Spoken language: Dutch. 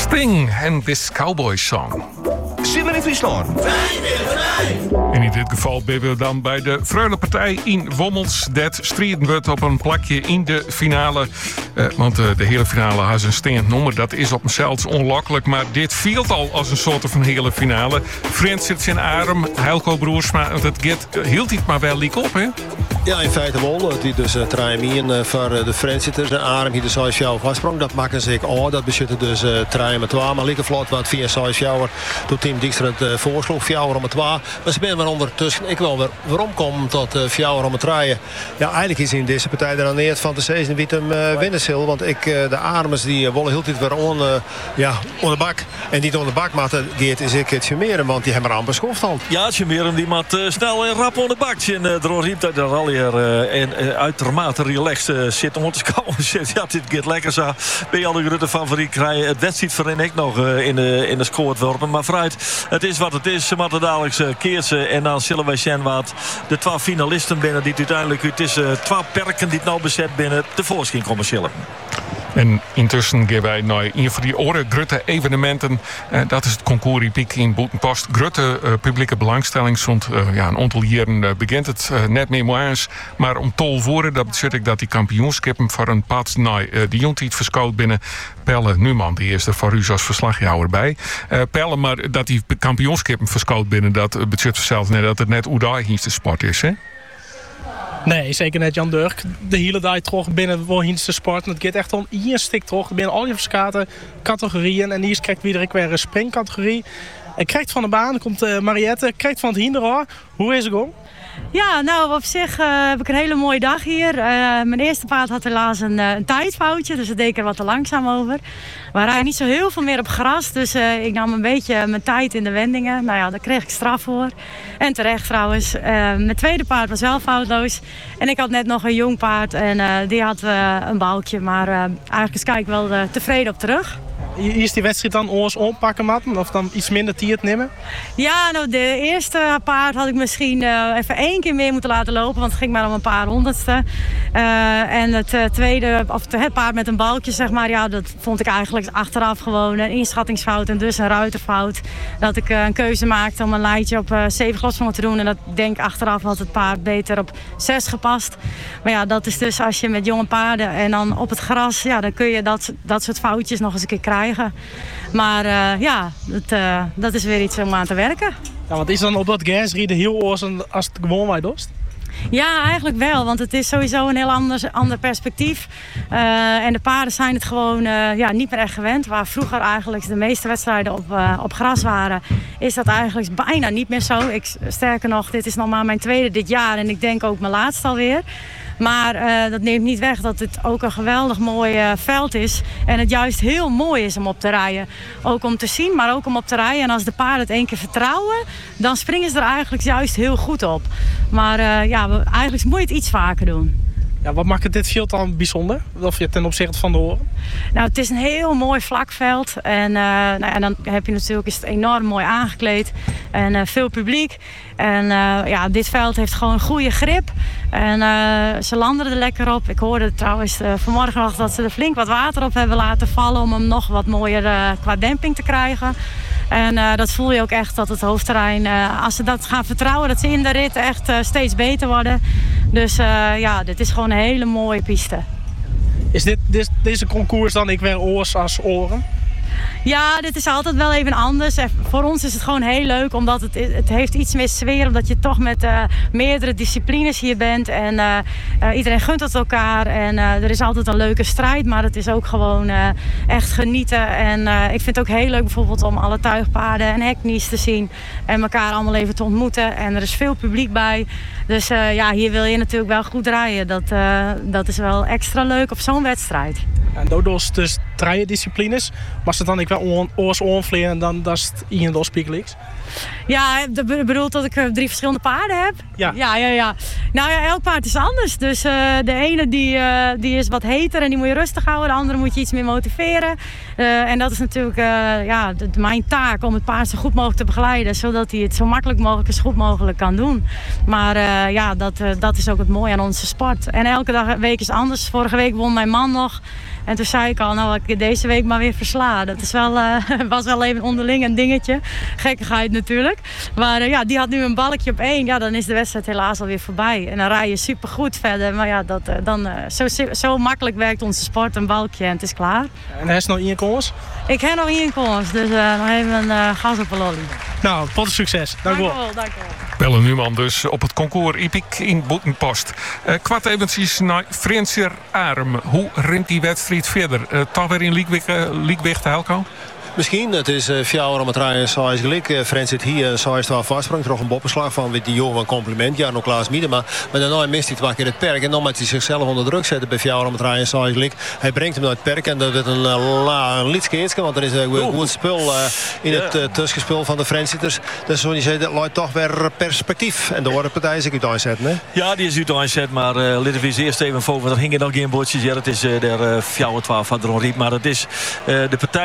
Spring en This Cowboy Song. Zin in Friesland. En in dit geval ben we dan bij de Freulepartij in Wommels. Dat strijden wordt op een plakje in de finale. Want de hele finale has een stand nummer. Dat is op zichzelf onlokkelijk. Maar dit viel al als een soort van hele finale. Frans zit zijn arm. Heilko Broersma. Dat hield het maar wel liek op, hè? Ja, in feite wel. Die dus draaien voor de Friends de arm hier de 6 jaar vastsprong. Dat maken ze ook. Dat bezitten dus draaien met 2. Maar lieke vlot wat via 6 jaar door team Dijkstra het voorsloeg. 4 om het 2. Maar ze zijn wel ondertussen. Ik wil weer waarom komen tot 4 om het 3. Ja, eigenlijk is in deze partij er aan de van de season wie hem winnen zal. Want de armers die willen heel tijd weer onder de bak. En niet onder de bak, maar Geert is ik het Chimeren. Want die hebben amper schoftstand. Ja, Chimeren die maakt snel en rap onder de bak. En doorziet dat er alweer en uitermate relaxed zit om te scoren. Ja, dit gaat lekker zo. Ben je al de grote favoriet krijgen. Het wedstrijd voorin ik nog in de score werpen. Maar vooruit, het is wat het is. Ze moeten dadelijk keersen. En dan zullen wij zien wat de 2 finalisten binnen. Die uiteindelijk het is 2 perken die het nou bezet binnen de voorschijn komen zullen. En intussen gaan wij naar een van die andere grote evenementen. Dat is het concours Piek in Boetenpost. Grote publieke belangstelling. Stond een aantal jaren begint het net memoires. Maar om tol voeren, dat betekent ik dat die kampioenschappen voor een pad naar de Jontiet verschoot binnen. Pelle Numan, die is er voor u als verslaghouder bij. Pelle, maar dat die kampioenschappen verschoot binnen, dat betekent zelfs net dat het net de sport is, hè? Nee, zeker net Jan Durk. De hele dag terug binnen de sport. Het gaat echt om hier een stuk terug binnen al die verschillende categorieën. En hier krijgt weer een springcategorie. En krijgt van de baan, komt Mariette, krijgt van het hinderhaar. Hoe is het gewoon? Ja, nou op zich heb ik een hele mooie dag hier. Mijn eerste paard had helaas een tijdfoutje, dus dat deed ik er wat te langzaam over. We rijden niet zo heel veel meer op gras, dus ik nam een beetje mijn tijd in de wendingen. Nou ja, daar kreeg ik straf voor. En terecht trouwens. Mijn tweede paard was wel foutloos. En ik had net nog een jong paard en die had een balkje. Maar eigenlijk is ik wel tevreden op terug. Is die wedstrijd dan oors oppakken, Matten? Of dan iets minder tijd nemen? Ja, nou de eerste paard had ik misschien even 1 keer meer moeten laten lopen. Want het ging maar om een paar honderdste. En het tweede, of het paard met een balkje, zeg maar. Ja, dat vond ik eigenlijk achteraf gewoon een inschattingsfout. En dus een ruiterfout. Dat ik een keuze maakte om een leidje op 7 glosvangen te doen. En dat denk achteraf had het paard beter op 6 gepast. Maar ja, dat is dus als je met jonge paarden en dan op het gras. Ja, dan kun je dat soort foutjes nog eens een keer krijgen. Maar dat is weer iets om aan te werken. Ja, want is dan op dat gasrieden heel oors als het gewoon wij dost? Ja, eigenlijk wel. Want het is sowieso een heel ander perspectief. En de paarden zijn het gewoon niet meer echt gewend. Waar vroeger eigenlijk de meeste wedstrijden op gras waren, is dat eigenlijk bijna niet meer zo. Sterker nog, dit is nog maar mijn tweede dit jaar. En ik denk ook mijn laatste alweer. Maar dat neemt niet weg dat het ook een geweldig mooi veld is. En het juist heel mooi is om op te rijden. Ook om te zien, maar ook om op te rijden. En als de paarden het 1 keer vertrouwen, dan springen ze er eigenlijk juist heel goed op. Maar eigenlijk moet je het iets vaker doen. Ja, wat maakt dit veld dan bijzonder? Of je ten opzichte van de horen? Nou, het is een heel mooi vlak veld. En dan heb je natuurlijk, is het enorm mooi aangekleed. En veel publiek. En dit veld heeft gewoon goede grip. En ze landen er lekker op. Ik hoorde trouwens vanmorgen nog dat ze er flink wat water op hebben laten vallen. Om hem nog wat mooier qua demping te krijgen. En dat voel je ook echt dat het hoofdterrein, als ze dat gaan vertrouwen, dat ze in de rit echt steeds beter worden. Dus dit is gewoon een hele mooie piste. Is deze concours dan ik weer oors als oren? Ja, dit is altijd wel even anders. Voor ons is het gewoon heel leuk, omdat het heeft iets meer sfeer. Omdat je toch met meerdere disciplines hier bent. En iedereen gunt het elkaar. En er is altijd een leuke strijd. Maar het is ook gewoon echt genieten. En ik vind het ook heel leuk bijvoorbeeld om alle tuigpaarden en heknies te zien. En elkaar allemaal even te ontmoeten. En er is veel publiek bij. Dus hier wil je natuurlijk wel goed rijden. Dat is wel extra leuk op zo'n wedstrijd. En dat dus 3 disciplines. Maar als het dan ik wel oors onvleer, dan dat is het in de Spiegelix. Ja, dat bedoelt dat ik 3 verschillende paarden heb? Ja. Ja. Nou ja, elk paard is anders. Dus de ene die is wat heter en die moet je rustig houden. De andere moet je iets meer motiveren. En dat is natuurlijk mijn taak om het paard zo goed mogelijk te begeleiden. Zodat hij het zo makkelijk mogelijk en zo goed mogelijk kan doen. Maar dat is ook het mooie aan onze sport. En elke week is anders. Vorige week won mijn man nog. En toen zei ik al, keer deze week maar weer verslaan. Dat is wel, was wel even onderling een dingetje. Gekkigheid natuurlijk. Maar die had nu een balkje op 1. Ja, dan is de wedstrijd helaas alweer voorbij. En dan rij je supergoed verder. Maar ja, zo makkelijk werkt onze sport. Een balkje en het is klaar. En hij is nog 1 koers? Ik heb nog 1 koers. Dus nog even een gas op een lolly. Nou, wat een succes. Dank u wel. Pelle Numan dus op het concours Ipik in Boetenpost. Kwart eventjes naar Frenzer Arem. Hoe rent die wedstrijd verder? Toch weer in Liekwicht, Helco? Misschien, het is 4 jaar om het rijden zoals gelijk. Frans zit hier, zoals het vastsprong. Toch een boppenslag van die jongen een compliment. Ja, nog Klaas Miedema. Maar daarna mist hij 2 keer het perk. En dan moet hij zichzelf onder druk zetten bij 4 jaar om het rijden zoals gelijk. Hij brengt hem naar het perk. En dat is een liedsketsje. Want er is een goed spul in het tussenspul van de Franszitters. Dus zoals je zei, dat luidt toch weer perspectief. En de andere partij is ik uitzetten, hè? Ja, die is uitgezet. Maar laten we eerst even voor. Want er hingen nog geen bordjes. Ja, het is de 4-12 van Ron Riep. Maar het is de partij.